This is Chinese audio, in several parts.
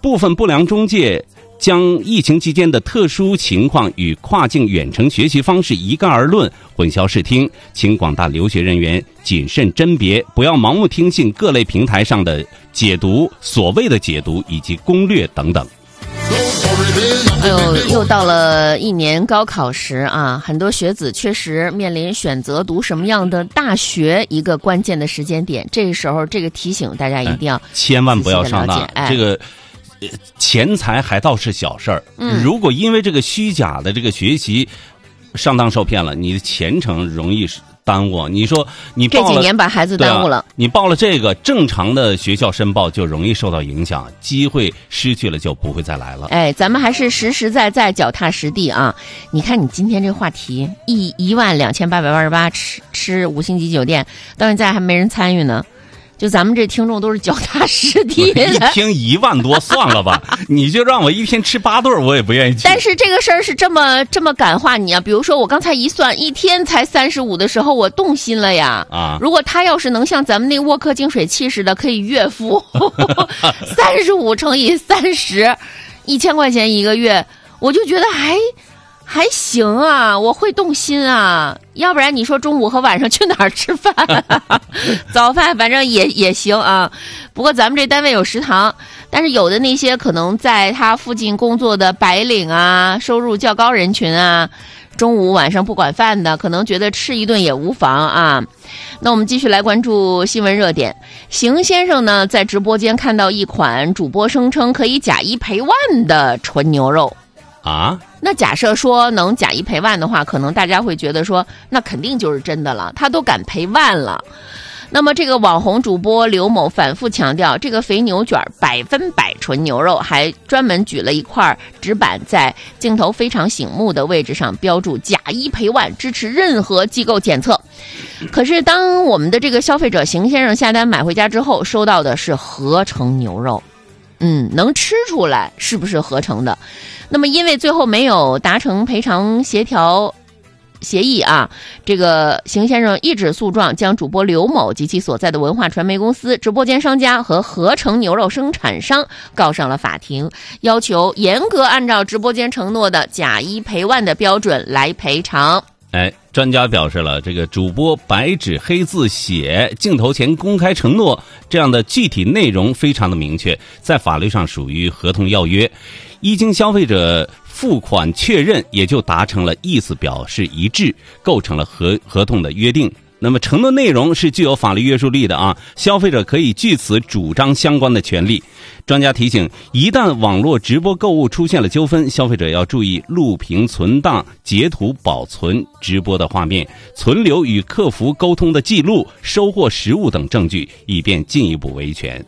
部分不良中介将疫情期间的特殊情况与跨境远程学习方式一概而论，混淆视听，请广大留学人员谨慎甄别，不要盲目听信各类平台上的解读、所谓的解读以及攻略等等。 哎呦，又到了一年高考时啊，很多学子确实面临选择读什么样的大学一个关键的时间点。这个时候，这个提醒大家一定要千万不要上当。这个钱财还倒是小事儿，如果因为这个虚假的这个学习上当受骗了，你的前程容易耽误。你说你报了这几年把孩子耽误了， 你报了这个正常的学校申报就容易受到影响，机会失去了就不会再来了。 哎，咱们还是实实在在脚踏实地啊！你看你今天这个话题，12888吃5星级酒店，到现在还没人参与呢。就咱们这听众都是脚踏实地的， 一听1万多算了吧，你就让我一天吃8顿，我也不愿意去。 但是这个事儿是这么感化你啊！比如说我刚才一算，一天才35的时候，我动心了呀！啊，如果他要是能像咱们那沃克净水器似的，可以月付35乘以30，1000块钱一个月，我就觉得还行啊，我会动心啊。要不然你说中午和晚上去哪儿吃饭？早饭反正也行啊。不过咱们这单位有食堂，但是有的那些可能在他附近工作的白领啊，收入较高人群啊，中午晚上不管饭的，可能觉得吃一顿也无妨啊。那我们继续来关注新闻热点。邢先生呢，在直播间看到一款主播声称可以假1赔万的纯牛肉啊。 那假设说能假1赔万的话，可能大家会觉得说那肯定就是真的了，他都敢赔万了。那么这个网红主播刘某反复强调，这个肥牛卷100%纯牛肉，还专门举了一块纸板，在镜头非常醒目的位置上标注假1赔万，支持任何机构检测。可是当我们的这个消费者邢先生下单买回家之后，收到的是合成牛肉。能吃出来是不是合成的？那么因为最后没有达成赔偿协调协议啊，这个邢先生一纸诉状，将主播刘某及其所在的文化传媒公司、直播间商家和合成牛肉生产商告上了法庭，要求严格按照直播间承诺的假1赔万的标准来赔偿。 专家表示了，这个主播白纸黑字写，镜头前公开承诺，这样的具体内容非常的明确，在法律上属于合同要约，一经消费者付款确认，也就达成了意思表示一致，构成了合同的约定。那么承诺内容是具有法律约束力的啊，消费者可以据此主张相关的权利。专家提醒，一旦网络直播购物出现了纠纷，消费者要注意录屏存档、截图保存直播的画面，存留与客服沟通的记录、收货实物等证据，以便进一步维权。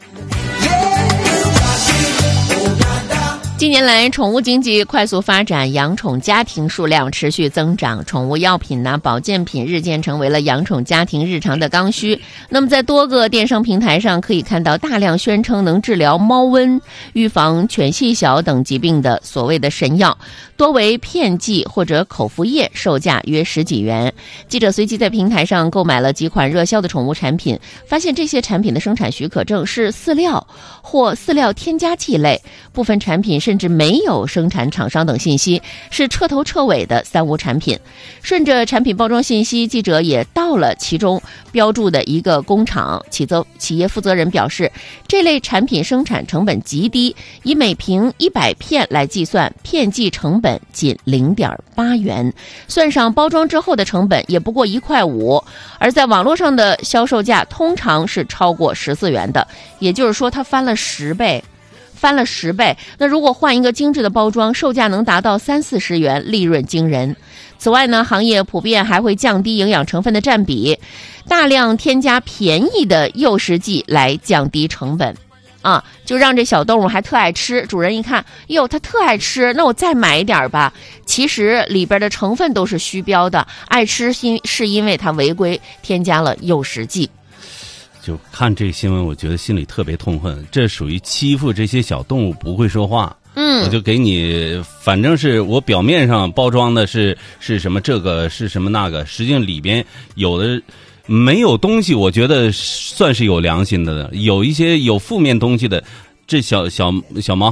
近年来，宠物经济快速发展，养宠家庭数量持续增长，宠物药品保健品日渐成为了养宠家庭日常的刚需。那么在多个电商平台上可以看到大量宣称能治疗猫瘟、预防犬细小等疾病的所谓的神药，多为片剂或者口服液，售价约10几元。记者随即在平台上购买了几款热销的宠物产品，发现这些产品的生产许可证是饲料或饲料添加剂类，部分产品甚至没有生产厂商等信息，是彻头彻尾的三无产品。顺着产品包装信息，记者也到了其中标注的一个工厂，企业负责人表示，这类产品生产成本极低，以每瓶100片来计算，片剂成本仅0.8元，算上包装之后的成本也不过1.5块，而在网络上的销售价通常是超过14元的，也就是说它翻了10倍。那如果换一个精致的包装，售价能达到30-40元，利润惊人。此外呢，行业普遍还会降低营养成分的占比，大量添加便宜的诱食剂来降低成本啊，就让这小动物还特爱吃，主人一看，哟，它特爱吃，那我再买一点吧。其实里边的成分都是虚标的，爱吃是因为它违规添加了诱食剂。 就看这新闻，我觉得心里特别痛恨，这属于欺负这些小动物不会说话。我就给你，反正是我表面上包装的是什么这个是什么那个，实际上里边有的没有东西，我觉得算是有良心的，有一些有负面东西的，这小毛